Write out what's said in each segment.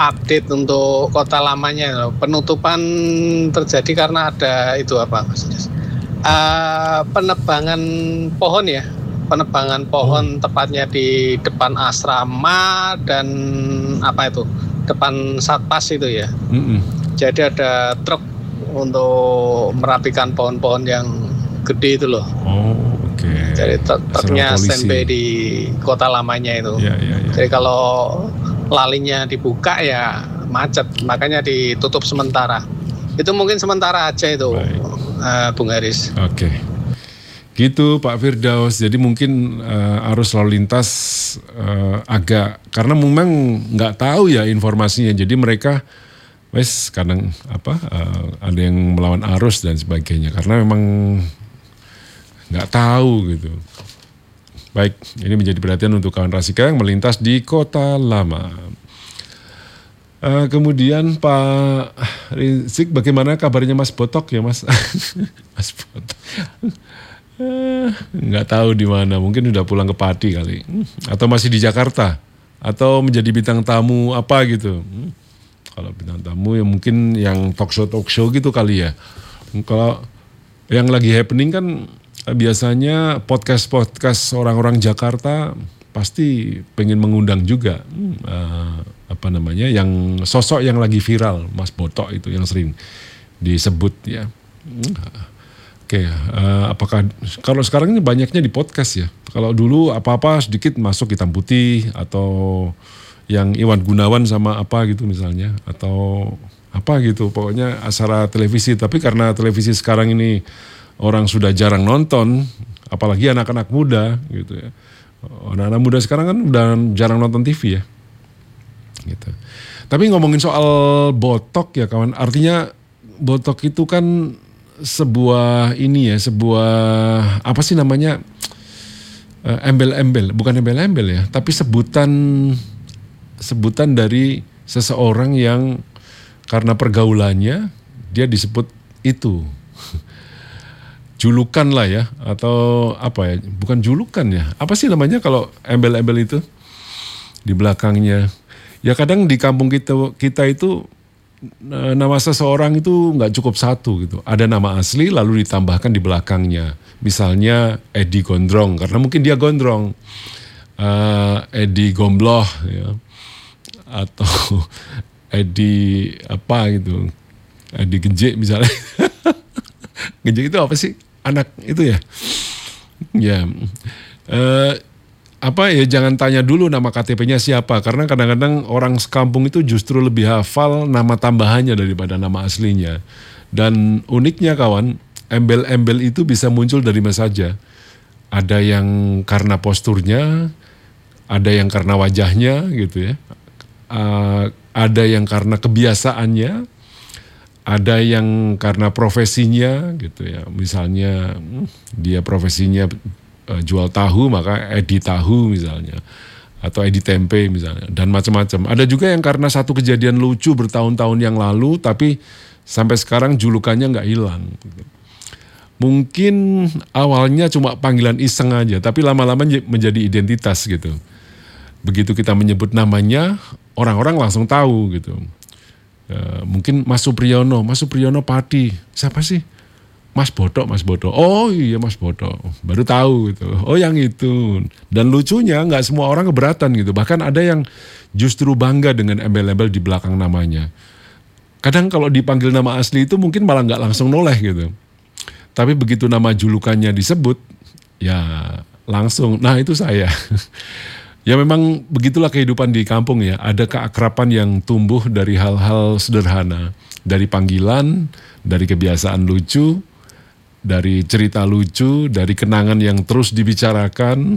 update untuk kota lamanya. Penutupan terjadi karena ada itu apa Mas? Penebangan pohon ya. Penebangan pohon tepatnya di depan asrama dan apa itu? Depan Satpas itu ya. Jadi ada truk untuk merapikan pohon-pohon yang gede itu loh. Oke. Jadi truknya standby di kota lamanya itu. Ya. Jadi kalau lalinya dibuka ya macet, makanya ditutup sementara. Itu mungkin sementara aja itu, Bung Haris. Oke. Gitu Pak Firdaus, jadi mungkin arus lalu lintas agak, karena memang nggak tahu ya informasinya, jadi mereka kadang ada yang melawan arus dan sebagainya, karena memang nggak tahu gitu. Baik, ini menjadi perhatian untuk kawan Rasika yang melintas di Kota Lama. Kemudian Pak Rizik, bagaimana kabarnya Mas Botok ya Mas? Mas Botok. Nggak tahu di mana, mungkin udah pulang ke Pati kali, atau masih di Jakarta, atau menjadi bintang tamu apa gitu. Kalau bintang tamu ya mungkin yang talk show gitu kali ya. Kalau yang lagi happening kan biasanya podcast orang-orang Jakarta pasti pengen mengundang juga yang sosok yang lagi viral, Mas Botok itu yang sering disebut ya. Oke, apakah kalau sekarang ini banyaknya di podcast ya? Kalau dulu apa-apa sedikit masuk Hitam Putih atau yang Iwan Gunawan sama apa gitu misalnya, atau apa gitu, pokoknya acara televisi. Tapi karena televisi sekarang ini orang sudah jarang nonton, apalagi anak-anak muda gitu ya. Anak-anak muda sekarang kan udah jarang nonton TV ya. Gitu. Tapi ngomongin soal Botok ya kawan, artinya Botok itu kan sebuah apa sih namanya, embel-embel, bukan embel-embel ya, tapi sebutan dari seseorang yang karena pergaulannya dia disebut itu. Julukan lah ya, atau apa ya, bukan julukan ya, apa sih namanya kalau embel-embel itu di belakangnya. Ya kadang di kampung kita itu nama seseorang itu nggak cukup satu gitu. Ada nama asli lalu ditambahkan di belakangnya. Misalnya Edi Gondrong, karena mungkin dia gondrong. Edi Gombloh ya. Atau Edi apa gitu. Edi Genje misalnya. Genje itu apa sih? Anak itu ya? Ya. Jangan tanya dulu nama KTP-nya siapa, karena kadang-kadang orang sekampung itu justru lebih hafal nama tambahannya daripada nama aslinya. Dan uniknya kawan, embel-embel itu bisa muncul dari mana saja. Ada yang karena posturnya, ada yang karena wajahnya gitu ya. Ada yang karena kebiasaannya, ada yang karena profesinya gitu ya. Misalnya dia profesinya jual tahu, maka Edi Tahu misalnya, atau Edi Tempe misalnya, dan macam-macam. Ada juga yang karena satu kejadian lucu bertahun-tahun yang lalu, tapi sampai sekarang julukannya nggak hilang. Mungkin awalnya cuma panggilan iseng aja, tapi lama-lama menjadi identitas gitu. Begitu kita menyebut namanya, orang-orang langsung tahu gitu. Mungkin Mas Supriyono Pati, siapa sih? Mas Botok. Oh iya Mas Botok, baru tahu gitu. Oh yang itu. Dan lucunya nggak semua orang keberatan gitu. Bahkan ada yang justru bangga dengan embel-embel di belakang namanya. Kadang kalau dipanggil nama asli itu mungkin malah nggak langsung noleh gitu. Tapi begitu nama julukannya disebut, ya langsung. Nah itu saya. Ya memang begitulah kehidupan di kampung ya. Ada keakraban yang tumbuh dari hal-hal sederhana, dari panggilan, dari kebiasaan lucu, dari cerita lucu, dari kenangan yang terus dibicarakan.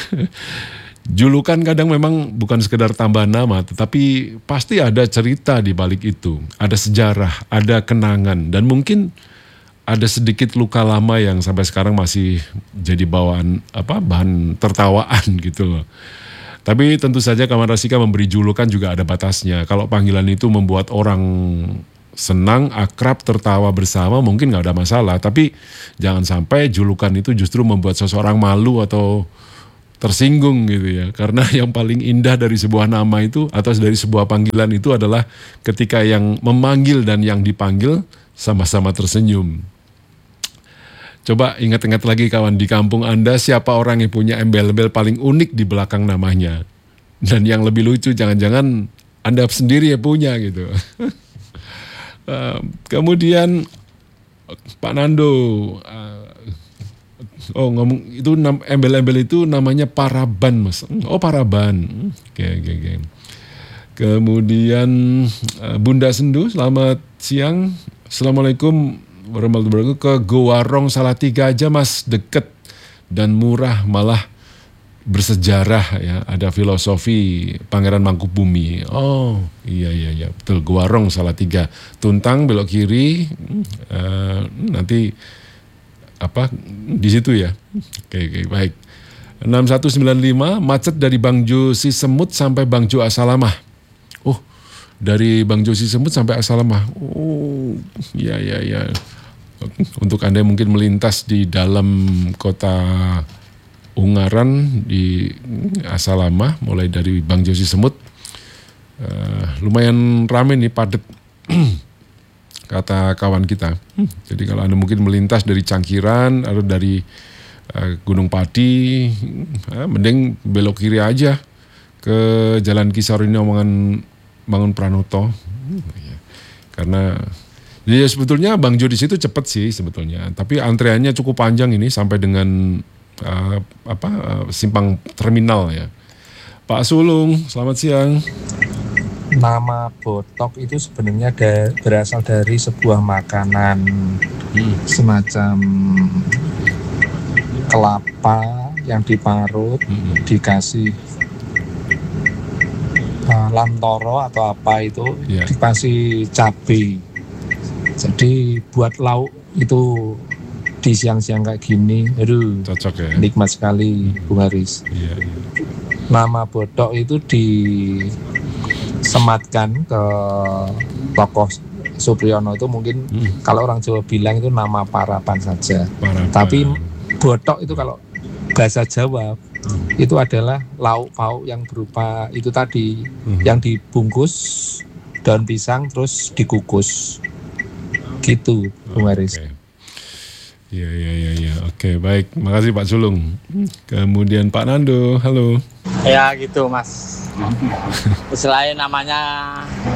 Julukan kadang memang bukan sekedar tambah nama, tetapi pasti ada cerita di balik itu. Ada sejarah, ada kenangan, dan mungkin ada sedikit luka lama yang sampai sekarang masih jadi bahan tertawaan gitu loh. Tapi tentu saja kawan Rasika memberi julukan juga ada batasnya. Kalau panggilan itu membuat orang senang, akrab, tertawa bersama, mungkin nggak ada masalah. Tapi jangan sampai julukan itu justru membuat seseorang malu atau tersinggung gitu ya. Karena yang paling indah dari sebuah nama itu atau dari sebuah panggilan itu adalah ketika yang memanggil dan yang dipanggil sama-sama tersenyum. Coba ingat-ingat lagi kawan, di kampung Anda siapa orang yang punya embel-embel paling unik di belakang namanya. Dan yang lebih lucu jangan-jangan Anda sendiri yang punya gitu. Kemudian Pak Nando, ngomong itu embel-embel itu namanya paraban Mas. Oh paraban, oke. Kemudian Bunda Sendu, selamat siang. Assalamualaikum warahmatullahi wabarakatuh. Ke Gowarong Salatiga aja Mas, deket dan murah, malah bersejarah ya. Ada filosofi Pangeran Mangkubumi. Oh iya betul, Gowarong Salatiga. Tuntang belok kiri, nanti di situ ya. Oke, baik. 6195 macet dari Bangjo Sisemut sampai Bangjo Asalamah. Oh, dari Bangjo Sisemut sampai Asalamah. Oh, iya. Untuk Anda yang mungkin melintas di dalam kota Ungaran di Asalamah, mulai dari Bangjo Sisemut, lumayan rame nih, padat. Kata kawan kita. Jadi kalau Anda mungkin melintas dari Cangkiran atau dari Gunung Pati, mending belok kiri aja ke Jalan Kisaruni Mangun Pranoto. Karena ya sebetulnya Bangjo di situ cepet sih sebetulnya, tapi antreannya cukup panjang ini sampai dengan simpang terminal ya. Pak Sulung, selamat siang. Nama botok itu sebenarnya berasal dari sebuah makanan semacam kelapa yang diparut, dikasih lantoro atau apa itu, dikasih cabai. Jadi buat lauk itu di siang-siang kayak gini, aduh, cocok ya. Nikmat sekali, Bung Haris. Iya. Nama botok itu disematkan ke tokoh Supriyono itu mungkin kalau orang Jawa bilang itu nama parapan saja. Tapi botok itu kalau bahasa Jawa itu adalah lauk pauk yang berupa itu tadi, yang dibungkus daun pisang terus dikukus. Gitu, Bung Haris. Iya. Oke, baik. Makasih Pak Sulung. Kemudian Pak Nando, halo. Ya gitu Mas. Selain namanya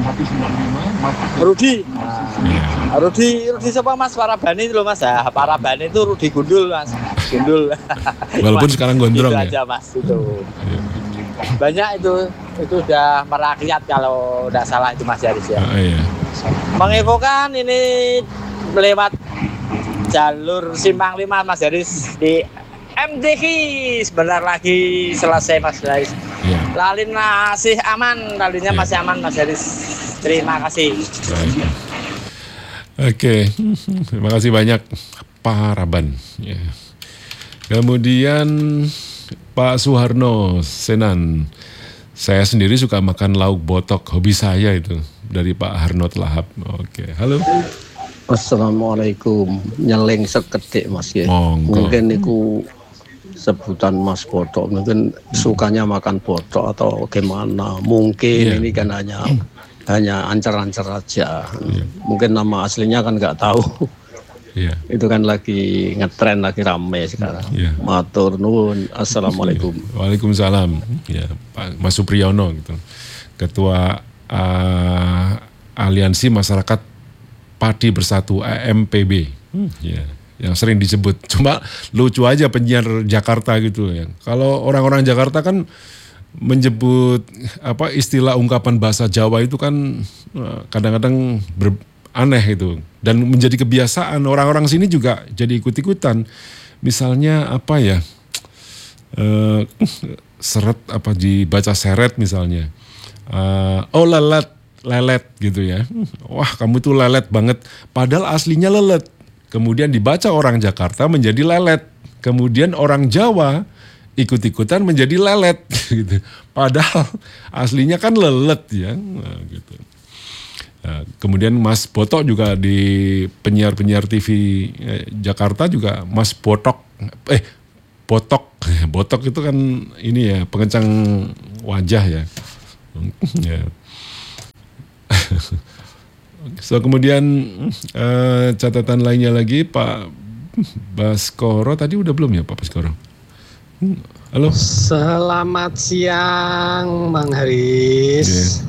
Rudi. Rudi siapa Mas? Parabani itu loh Mas. Ya, Parabani itu Rudi Gundul Mas. Gundul. Walaupun sekarang gondrong gitu ya. Aja Mas itu. Banyak itu udah merakyat kalau udah salah itu Mas Yaris ya. Iya. Menginfokan ini lewat jalur Simpang 5 Mas Yaris di MTQ sebentar lagi selesai Mas Yaris. Yeah. Lalin masih aman, lalinnya masih aman Mas Yaris. Terima kasih. Baik. Oke, terima kasih banyak Paraban. Ya. Kemudian Pak Suharno Senan. Saya sendiri suka makan lauk botok, hobi saya itu, dari Pak Harno Telahap. Oke, halo. Assalamualaikum. Nyeling sekedik Mas ya. Mungkin niku sebutan Mas botok, mungkin sukanya makan botok atau gimana. Mungkin ini kan hanya ancer-ancer aja. Mungkin nama aslinya kan nggak tahu. Itu kan lagi ngetren, lagi rame sekarang. Matur nuwun. Assalamualaikum. Waalaikumsalam. Ya, Pak Mas Supriyono gitu. Ketua Aliansi Masyarakat Padi Bersatu AMPB. Yang sering disebut. Cuma lucu aja penyiar Jakarta gitu ya. Kalau orang-orang Jakarta kan menyebut istilah ungkapan bahasa Jawa itu kan kadang-kadang aneh itu, dan menjadi kebiasaan orang-orang sini juga jadi ikut-ikutan. Misalnya seret dibaca seret misalnya, lelet gitu ya. Wah kamu tuh lelet banget, padahal aslinya lelet. Kemudian dibaca orang Jakarta menjadi lelet, kemudian orang Jawa ikut-ikutan menjadi lelet gitu. Padahal aslinya kan lelet ya, gitu. Kemudian Mas Botok juga di penyiar-penyiar TV Jakarta juga Mas Botok, Botok itu kan ini ya, pengencang wajah ya. Ya. So kemudian catatan lainnya lagi Pak Baskoro tadi udah belum ya Pak Baskoro? Halo. Selamat siang Bang Haris.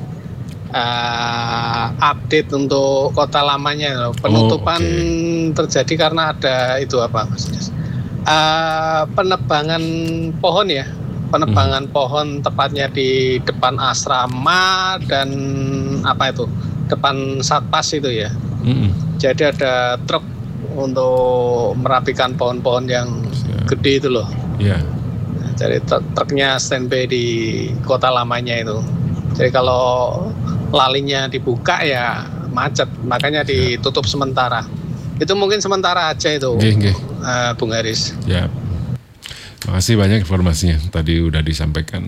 Update untuk Kota Lamanya, penutupan terjadi karena ada itu apa Mas? Penebangan pohon ya, penebangan pohon tepatnya di depan asrama dan apa itu, depan satpas itu ya. Jadi ada truk untuk merapikan pohon-pohon yang gede itu loh. Iya. Jadi truknya standby di Kota Lamanya itu. Jadi kalau lalinya dibuka ya macet, makanya ditutup sementara. Itu mungkin sementara aja itu, Bung Haris. Ya, makasih banyak informasinya. Tadi udah disampaikan.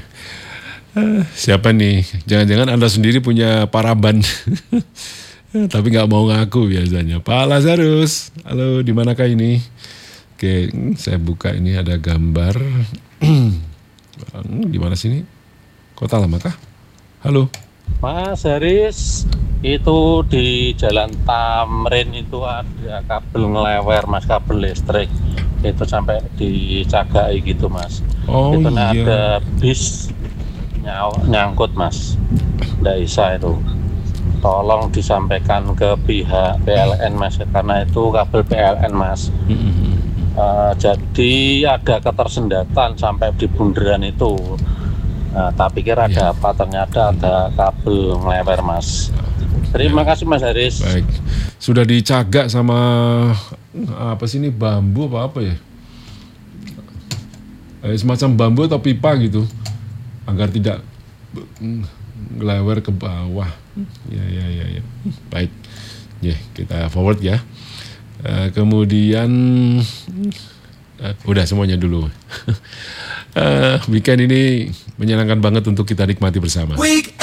Siapa nih? Jangan-jangan Anda sendiri punya paraban, tapi nggak mau ngaku biasanya. Pak Lazarus, halo, di manakah ini? Oke, saya buka ini ada gambar. Di mana sini? Kota Lama kah? Halo. Mas Haris, itu di Jalan Tamrin itu ada kabel ngelewer Mas, kabel listrik itu sampai dicagai gitu Mas. Itu iya. Ada bis nyangkut Mas, nggak bisa itu. Tolong disampaikan ke pihak PLN Mas, karena itu kabel PLN Mas. Jadi ada ketersendatan sampai di bundaran itu. Nah, tak pikir ada apa, ternyata ada kabel ngelewer Mas. Terima kasih Mas Haris. Baik, sudah dicagak sama apa sih ini, bambu apa ya? Semacam bambu atau pipa gitu, agar tidak ngelewer ke bawah. Ya. Baik, kita forward ya. Kemudian udah semuanya dulu. Weekend ini menyenangkan banget untuk kita nikmati bersama.